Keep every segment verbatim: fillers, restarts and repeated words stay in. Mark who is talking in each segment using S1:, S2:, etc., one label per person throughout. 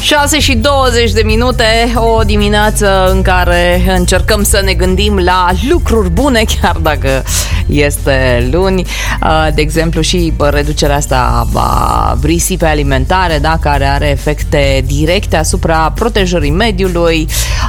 S1: șase și douăzeci de minute, o dimineață în care încercăm să ne gândim la lucruri bune, chiar dacă este luni. De exemplu, și reducerea asta a risipei alimentare, da, care are efecte directe asupra protejării mediului,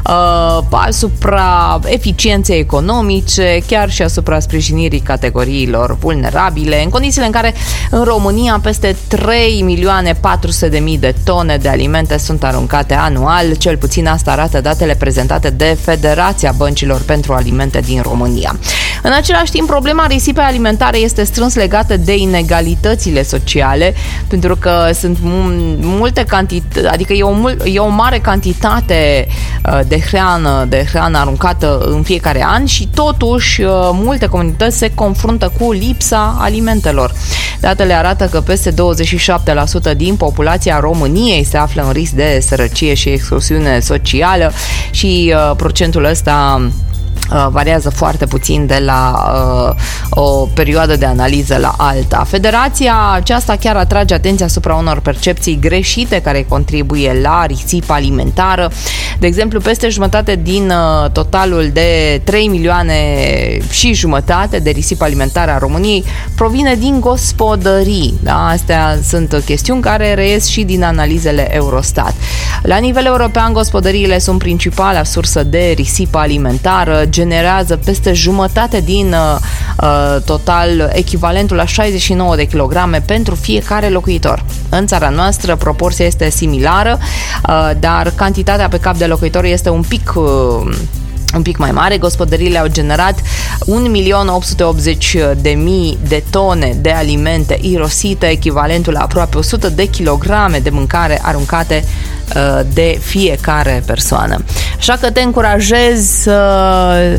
S1: asupra eficienței economice, chiar și asupra sprijinirii categoriilor vulnerabile, în condițiile în care în România peste trei milioane patru sute de mii de tone de alimente sunt aruncate anual. Cel puțin asta arată datele prezentate de Federația Băncilor pentru Alimente din România. În același timp, problema risipei alimentare este strâns legată de inegalitățile sociale, pentru că sunt multe cantități, adică e o, e o mare cantitate de hrană, de hrană aruncată în fiecare an și totuși multe comunități se confruntă cu lipsa alimentelor. Datele arată că peste douăzeci și șapte la sută din populația României se află în risc de sărăcie și excluziune socială și uh, procentul ăsta Uh, variază foarte puțin de la uh, o perioadă de analiză la alta. Federația aceasta chiar atrage atenția asupra unor percepții greșite care contribuie la risipa alimentară. De exemplu, peste jumătate din uh, totalul de trei milioane și jumătate de risipă alimentară a României provine din gospodării. Da? Astea sunt chestiuni care reies și din analizele Eurostat. La nivel european, gospodăriile sunt principala sursă de risipă alimentară, generează peste jumătate din uh, total, echivalentul la șaizeci și nouă de kilograme pentru fiecare locuitor. În țara noastră proporția este similară, uh, dar cantitatea pe cap de locuitor este un pic uh, un pic mai mare. Gospodăriile au generat un milion opt sute optzeci de mii de tone de alimente irosite, echivalentul la aproape o sută de kilograme de mâncare aruncate uh, de fiecare persoană. Așa că te încurajez să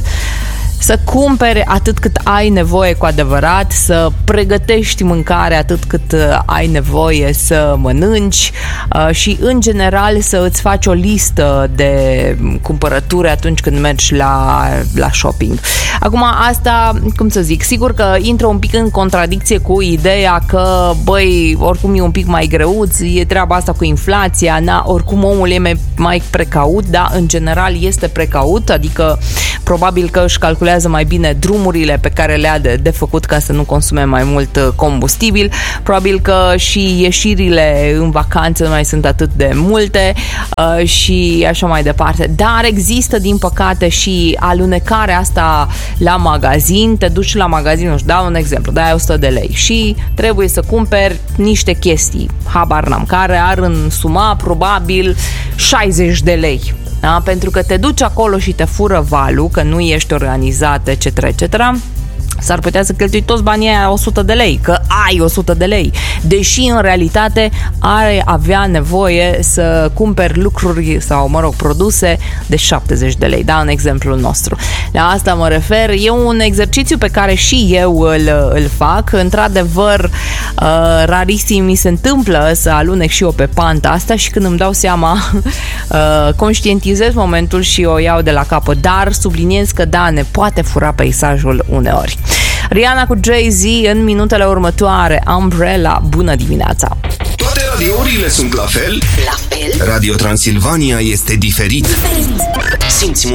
S1: să cumpere atât cât ai nevoie cu adevărat, să pregătești mâncare atât cât ai nevoie să mănânci și, în general, să îți faci o listă de cumpărături atunci când mergi la, la shopping. Acum, asta, cum să zic, sigur că intră un pic în contradicție cu ideea că, băi, oricum e un pic mai greuț, e treaba asta cu inflația, na, oricum omul e mai, mai precaut, dar, în general, este precaut, adică probabil că își calculează mai bine drumurile pe care le-a de, de făcut ca să nu consume mai mult combustibil. Probabil că și ieșirile în vacanță nu mai sunt atât de multe uh, și așa mai departe. Dar există, din păcate, și alunecarea asta la magazin. Te duci la magazin, nu știu, dau un exemplu, dai o sută de lei și trebuie să cumperi niște chestii, habar n-am, care ar însuma probabil șaizeci de lei. Da? Pentru că te duci acolo și te fură valul, că nu ești organizat, et cetera, et cetera. S-ar putea să cheltui toți banii aia o sută de lei, că ai o sută de lei, deși în realitate ai avea nevoie să cumperi lucruri sau, mă rog, produse de șaptezeci de lei, da, în exemplul nostru. La asta mă refer, e un exercițiu pe care și eu îl, îl fac, într-adevăr, uh, rarisim mi se întâmplă să alunec și eu pe panta asta și când îmi dau seama, uh, conștientizez momentul și o iau de la capăt, dar subliniez că da, ne poate fura peisajul uneori. Rihanna cu Jay-Z în minutele următoare. Umbrella, bună dimineața!
S2: Toate radiourile sunt la fel?
S3: La fel?
S2: Radio Transilvania este diferit.
S3: Diferit.
S2: Simți